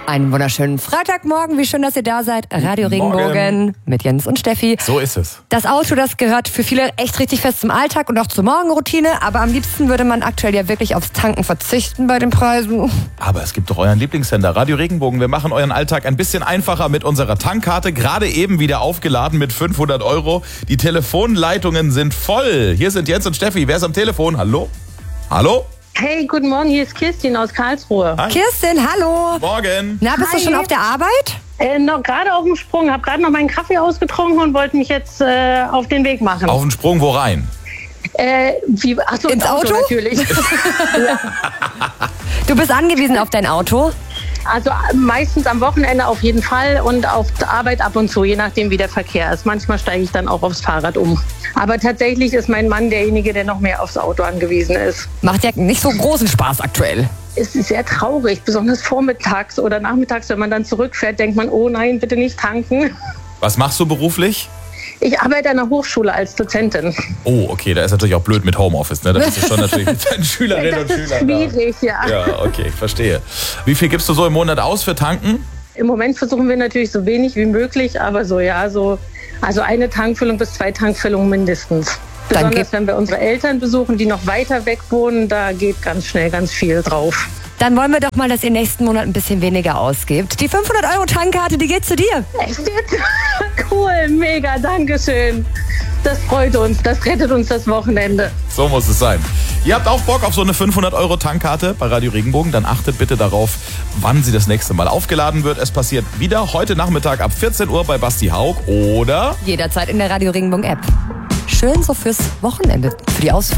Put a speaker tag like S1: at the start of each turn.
S1: Einen wunderschönen Freitagmorgen. Wie schön, dass ihr da seid. Radio Regenbogen mit Jens und Steffi.
S2: So ist es.
S1: Das Auto, das gehört für viele echt richtig fest zum Alltag und auch zur Morgenroutine. Aber am liebsten würde man aktuell ja wirklich aufs Tanken verzichten bei den Preisen.
S2: Aber es gibt doch euren Lieblingssender, Radio Regenbogen. Wir machen euren Alltag ein bisschen einfacher mit unserer Tankkarte. Gerade eben wieder aufgeladen mit 500 €. Die Telefonleitungen sind voll. Hier sind Jens und Steffi. Wer ist am Telefon? Hallo? Hallo?
S3: Hey, guten Morgen, hier ist Kirstin aus Karlsruhe.
S2: Hi.
S1: Kirstin, hallo.
S2: Morgen.
S1: Na, bist du schon auf der Arbeit?
S3: Noch gerade auf dem Sprung, habe gerade noch meinen Kaffee ausgetrunken und wollte mich jetzt auf den Weg machen.
S2: Auf den Sprung wo rein?
S3: Achso,
S1: ins Auto?
S3: Natürlich.
S1: Du bist angewiesen auf dein Auto?
S3: Also meistens am Wochenende auf jeden Fall und auf der Arbeit ab und zu, je nachdem wie der Verkehr ist. Manchmal steige ich dann auch aufs Fahrrad um. Aber tatsächlich ist mein Mann derjenige, der noch mehr aufs Auto angewiesen ist.
S1: Macht ja nicht so großen Spaß aktuell.
S3: Es ist sehr traurig, besonders vormittags oder nachmittags, wenn man dann zurückfährt, denkt man, oh nein, bitte nicht tanken.
S2: Was machst du beruflich?
S3: Ich arbeite an der Hochschule als Dozentin.
S2: Oh, okay, da ist natürlich auch blöd mit Homeoffice, ne? Da bist du schon natürlich mit deinen Schülerinnen und
S3: Das ist
S2: Schülern
S3: schwierig, ja.
S2: da. Ja, okay, ich verstehe. Wie viel gibst du so im Monat aus für Tanken?
S3: Im Moment versuchen wir natürlich so wenig wie möglich, aber also eine Tankfüllung bis 2 Tankfüllungen mindestens. Besonders wenn wir unsere Eltern besuchen, die noch weiter weg wohnen, da geht ganz schnell ganz viel drauf.
S1: Dann wollen wir doch mal, dass ihr nächsten Monat ein bisschen weniger ausgebt. Die 500 € Tankkarte, die geht zu dir.
S3: Echt jetzt? Cool, mega, dankeschön. Das freut uns, das rettet uns das Wochenende.
S2: So muss es sein. Ihr habt auch Bock auf so eine 500 € Tankkarte bei Radio Regenbogen? Dann achtet bitte darauf, wann sie das nächste Mal aufgeladen wird. Es passiert wieder heute Nachmittag ab 14 Uhr bei Basti Haug oder
S1: Jederzeit in der Radio Regenbogen App. Schön so fürs Wochenende, für die Ausflüge.